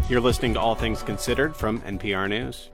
You're listening to All Things Considered from NPR News.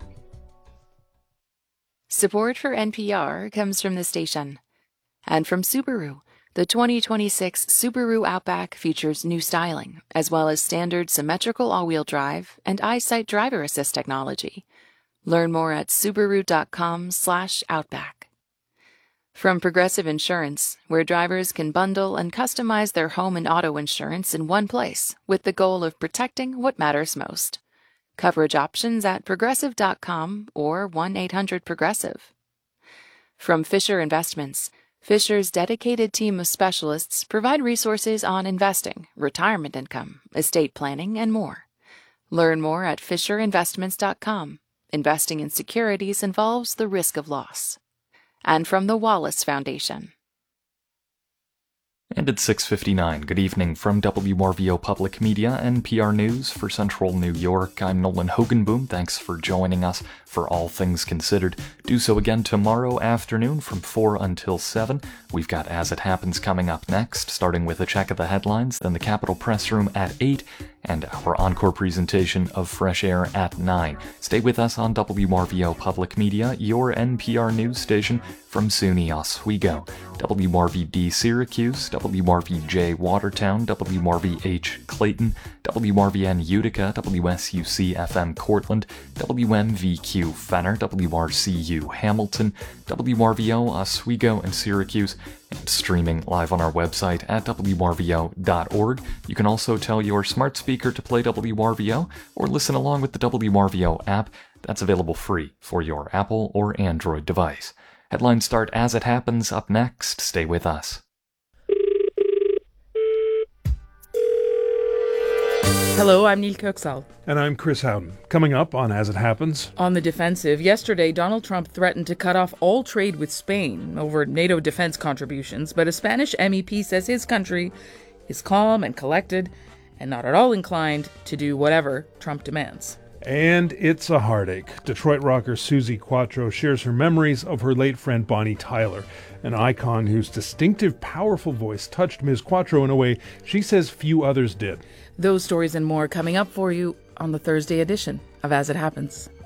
Support for NPR comes from the station and from Subaru. The 2026 Subaru Outback features new styling, as well as standard symmetrical all-wheel drive and EyeSight driver assist technology. Learn more at subaru.com/outback. From Progressive Insurance, where drivers can bundle and customize their home and auto insurance in one place with the goal of protecting what matters most. Coverage options at progressive.com or 1-800-PROGRESSIVE. From Fisher Investments, Fisher's dedicated team of specialists provide resources on investing, retirement income, estate planning, and more. Learn more at fisherinvestments.com. Investing in securities involves the risk of loss. And from the Wallace Foundation. And it's 6:59. Good evening from WRVO Public Media, NPR News for Central New York. I'm Nolan Hogenboom. Thanks for joining us for All Things Considered. Do so again tomorrow afternoon from 4 until 7. We've got As It Happens coming up next, starting with a check of the headlines, then the Capitol Press Room at 8, and our encore presentation of Fresh Air at 9. Stay with us on WRVO Public Media, your NPR news station from SUNY Oswego. WRVD Syracuse, WRVJ Watertown, WRVH Clayton, WRVN Utica, WSUC FM Cortland, WMVQ Fenner, WRCU Hamilton, WRVO Oswego and Syracuse, and streaming live on our website at wrvo.org. You can also tell your smart speaker to play WRVO or listen along with the WRVO app. That's available free for your Apple or Android device. Headlines start as it happens. Up next, stay with us. Hello, I'm Neil Kirksall. And I'm Chris Howden. Coming up on As It Happens. On the defensive, yesterday Donald Trump threatened to cut off all trade with Spain over NATO defense contributions, but a Spanish MEP says his country is calm and collected and not at all inclined to do whatever Trump demands. And it's a heartache. Detroit rocker Suzi Quatro shares her memories of her late friend Bonnie Tyler, an icon whose distinctive, powerful voice touched Ms. Quatro in a way she says few others did. Those stories and more coming up for you on the Thursday edition of As It Happens.